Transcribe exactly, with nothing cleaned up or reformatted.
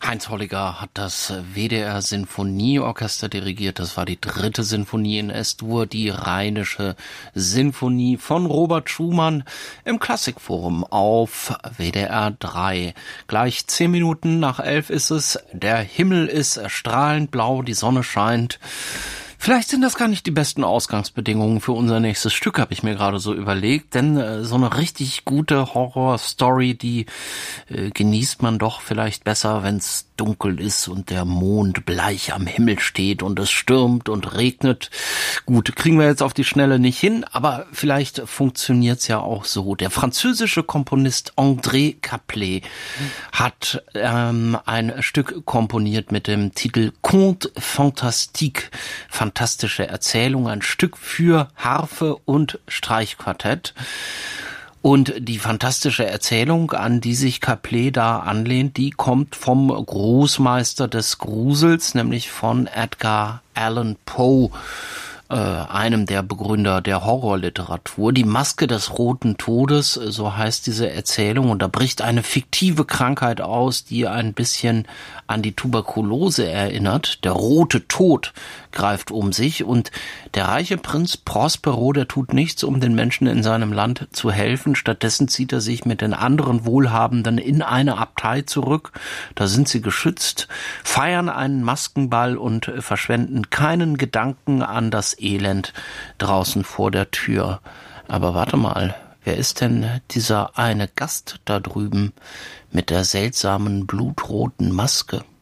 Heinz Holliger hat das W D R Sinfonieorchester dirigiert. Das war die dritte Sinfonie in S-Dur, die Rheinische Sinfonie von Robert Schumann im Klassikforum auf W D R drei. Gleich zehn Minuten nach elf ist es. Der Himmel ist strahlend blau, die Sonne scheint. Vielleicht sind das gar nicht die besten Ausgangsbedingungen für unser nächstes Stück, habe ich mir gerade so überlegt, denn äh, so eine richtig gute Horror-Story, die äh, genießt man doch vielleicht besser, wenn es dunkel ist und der Mond bleich am Himmel steht und es stürmt und regnet. Gut, kriegen wir jetzt auf die Schnelle nicht hin, aber vielleicht funktioniert's ja auch so. Der französische Komponist André Caplet hat ähm, ein Stück komponiert mit dem Titel Conte Fantastique, fantastische Erzählung, ein Stück für Harfe und Streichquartett. Und die fantastische Erzählung, an die sich Caplet da anlehnt, die kommt vom Großmeister des Grusels, nämlich von Edgar Allan Poe, äh, einem der Begründer der Horrorliteratur. Die Maske des Roten Todes, so heißt diese Erzählung, und da bricht eine fiktive Krankheit aus, die ein bisschen an die Tuberkulose erinnert. Der rote Tod greift um sich und der reiche Prinz Prospero, der tut nichts, um den Menschen in seinem Land zu helfen. Stattdessen zieht er sich mit den anderen Wohlhabenden in eine Abtei zurück. Da sind sie geschützt, feiern einen Maskenball und verschwenden keinen Gedanken an das Elend draußen vor der Tür. Aber warte mal, wer ist denn dieser eine Gast da drüben mit der seltsamen blutroten Maske?